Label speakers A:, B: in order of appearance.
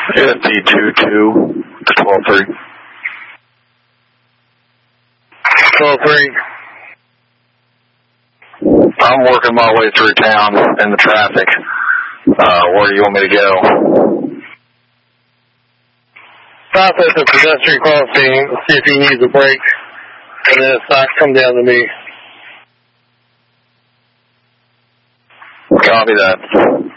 A: FD22 to 12-3.
B: 12-3.
A: I'm working my way through town in the traffic. Where do you want me to go?
B: Stop at the pedestrian crossing, see if he needs a break, and then if not, come down to me.
A: Copy that.